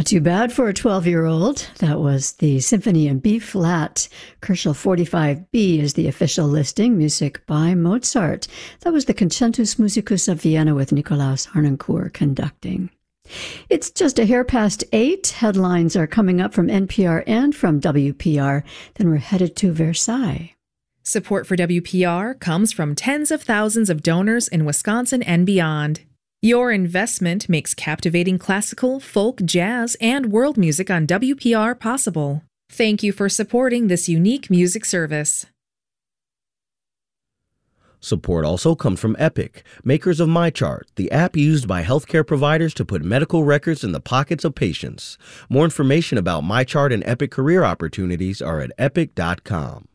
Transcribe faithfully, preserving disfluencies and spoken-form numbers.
Not too bad for a twelve-year-old. That was the Symphony in B-flat. Koelschel forty-five B is the official listing, music by Mozart. That was the Concertus Musicus of Vienna with Nikolaus Harnoncourt conducting. It's just a hair past eight. Headlines are coming up from N P R and from W P R. Then we're headed to Versailles. Support for W P R comes from tens of thousands of donors in Wisconsin and beyond. Your investment makes captivating classical, folk, jazz, and world music on W P R possible. Thank you for supporting this unique music service. Support also comes from Epic, makers of MyChart, the app used by healthcare providers to put medical records in the pockets of patients. More information about MyChart and Epic career opportunities are at epic dot com.